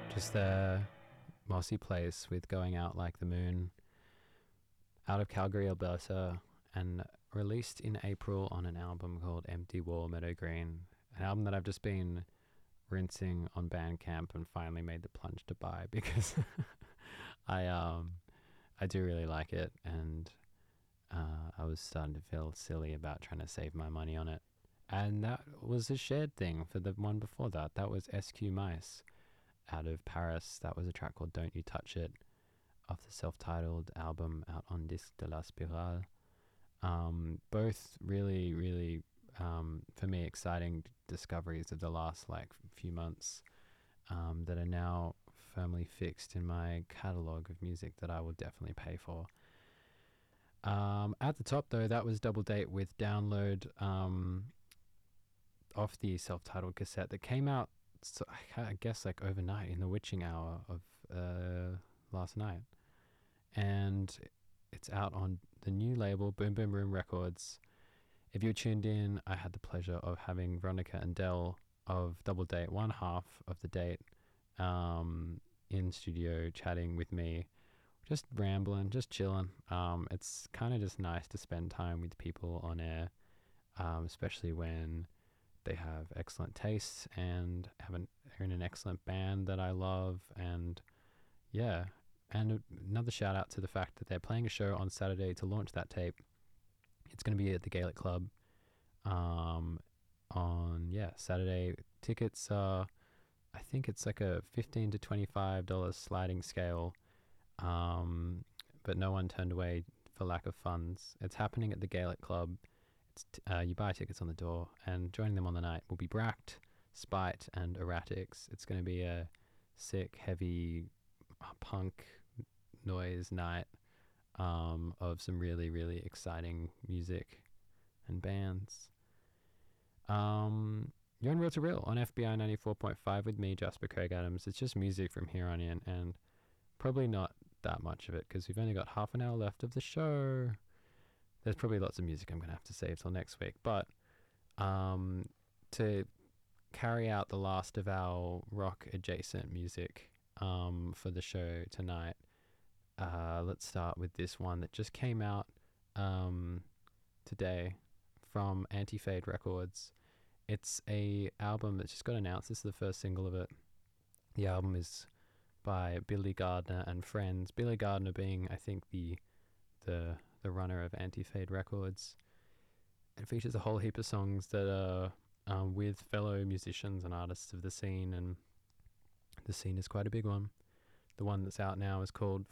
Just their mossy place with Going Out Like the Moon, out of Calgary, Alberta, and released in April on an album called Empty Wall Meadow Green, an album that I've just been rinsing on Bandcamp and finally made the plunge to buy because I do really like it, and I was starting to feel silly about trying to save my money on it. And that was a shared thing for the one before that. That was SQ Mice out of Paris. That was a track called Don't You Touch It off the self-titled album out on Disque de la Spirale. Both really, really, for me, exciting discoveries of the last few months that are now firmly fixed in my catalogue of music that I will definitely pay for. At the top, though, that was Double Date with Download off the self-titled cassette that came out, so I guess overnight in the witching hour of last night. And it's out on the new label, Boom Boom Room Records. If you were tuned in, I had the pleasure of having Veronica and Del of Double Date, one half of the date, in studio chatting with me, just rambling, just chilling. It's kind of just nice to spend time with people on air, especially when they have excellent tastes and are in an excellent band that I love. And yeah, and another shout out to the fact that they're playing a show on Saturday to launch that tape. It's going to be at the Gaelic Club on Saturday. Tickets are, I think it's a $15 to $25 sliding scale, but no one turned away for lack of funds. It's happening at the Gaelic Club. It's you buy tickets on the door, and joining them on the night will be Bract, Spite, and Erratics. It's going to be a sick, heavy punk noise night of some really, really exciting music and bands. You're on Real to Real on FBI 94.5 with me, Jasper Craig Adams. It's just music from here on in, and probably not that much of it because we've only got half an hour left of the show. There's probably lots of music I'm going to have to save till next week, but to carry out the last of our rock adjacent music for the show tonight, let's start with this one that just came out today from Anti-Fade Records. It's a album that just got announced. This is the first single of it. The album is by Billy Gardner and Friends. Billy Gardner being, I think, the runner of Anti-Fade Records. It features a whole heap of songs that are with fellow musicians and artists of the scene, and the scene is quite a big one. The one that's out now is called